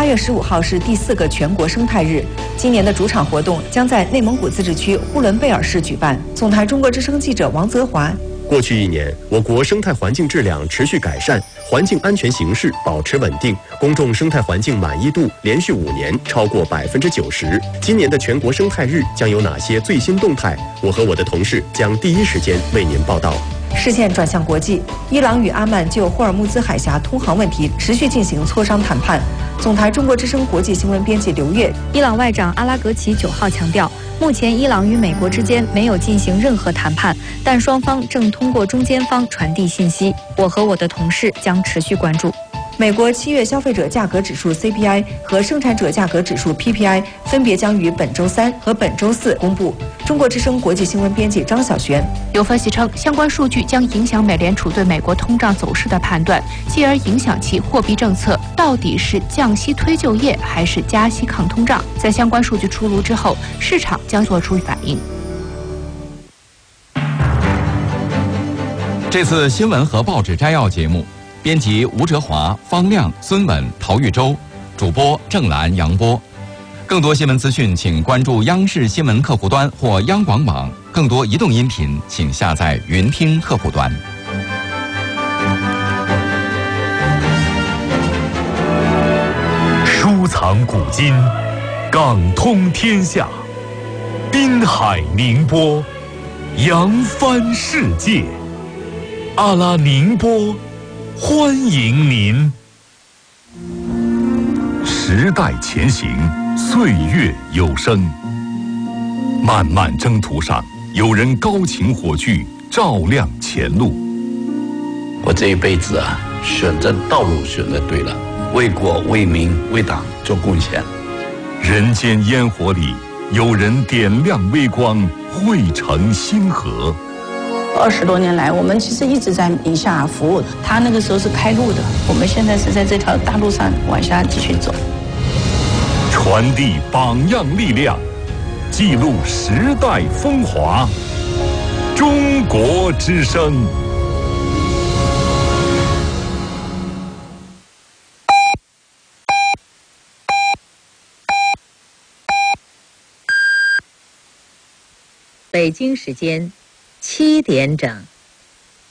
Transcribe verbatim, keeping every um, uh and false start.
八月十五号是第四个全国生态日，今年的主场活动将在内蒙古自治区呼伦贝尔市举办。总台中国之声记者王泽华。 过去一年，我国生态环境质量持续改善，环境安全形势保持稳定，公众生态环境满意度连续五年超过百分之九十。今年的全国生态日将有哪些最新动态？我和我的同事将第一时间为您报道。 视线转向国际，伊朗与阿曼就霍尔木兹海峡通航问题持续进行磋商谈判。总台中国之声国际新闻编辑刘月， 伊朗外长阿拉格齐九号强调，目前伊朗与美国之间没有进行任何谈判，但双方正通过中间方传递信息。我和我的同事将持续关注。 美国七月消费者价格指数 C P I 和生产者价格指数 P P I 分别将于本周三和本周四公布。中国之声国际新闻编辑张小璇。 有分析称，相关数据将影响美联储对美国通胀走势的判断，继而影响其货币政策到底是降息推就业还是加息抗通胀。在相关数据出炉之后，市场将做出反应。 这次新闻和报纸摘要节目，编辑吴哲华、方亮、孙稳、陶玉洲，主播郑兰、杨波。更多新闻资讯，请关注央视新闻客户端或央广网。更多移动音频，请下载云听客户端。 收藏古今，港通天下，滨海宁波，扬帆世界。阿拉宁波，欢迎您。时代前行，岁月有声。漫漫征途上，有人高擎火炬，照亮前路。 我这一辈子啊，选择道路选择对了，为国为民为党做贡献。 人间烟火里，有人点亮微光，汇成星河。 二十多年来，我们其实一直在宁夏服务。他那个时候是开路的，我们现在是在这条大路上往下继续走。 传递榜样力量，记录时代风华。中国之声。 北京时间七点整。